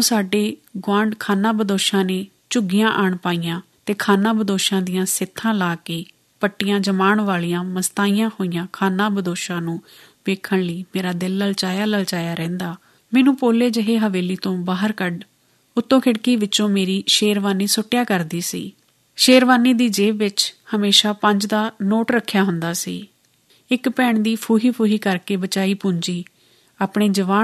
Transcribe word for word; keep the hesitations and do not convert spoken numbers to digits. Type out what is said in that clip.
ਜਦੋਂ ਸਾਡੇ ਗੁਆਂਢ ਖਾਨਾ ਬਦੋਸ਼ਾਂ ਨੇ ਝੁੱਗੀਆਂ ਆਣ ਪਾਈਆਂ ਤੇ ਖਾਨਾ ਬਦੋਸ਼ਾਂ ਦੀਆਂ ਸਿੱਥਾਂ ਲਾ ਕੇ ਪੱਟੀਆਂ ਜਮਾਉਣ ਵਾਲੀਆਂ ਮਸਤਾਈਆਂ ਹੋਈਆਂ ਖਾਨਾ ਬਦੋਸ਼ਾਂ ਨੂੰ ਵੇਖਣ ਲਈ ਮੇਰਾ ਦਿਲ ਲਲਚਾਇਆ ਲਲਚਾਇਆ ਰਹਿੰਦਾ। ਮੈਨੂੰ ਪੋਲੇ ਜਿਹੇ ਹਵੇਲੀ ਤੋਂ ਬਾਹਰ ਕੱਢ ਉੱਤੋਂ ਖਿੜਕੀ ਵਿੱਚੋਂ ਮੇਰੀ ਸ਼ੇਰਵਾਨੀ ਸੁੱਟਿਆ ਕਰਦੀ ਸੀ। ਸ਼ੇਰਵਾਨੀ ਦੀ ਜੇਬ ਵਿੱਚ ਹਮੇਸ਼ਾ ਪੰਜ ਦਾ ਨੋਟ ਰੱਖਿਆ ਹੁੰਦਾ ਸੀ। ਇੱਕ ਭੈਣ ਦੀ ਫੂਹੀ ਫੂਹੀ ਕਰਕੇ ਬਚਾਈ ਪੂੰਜੀ ਆਪਣੇ ਜਵਾਨ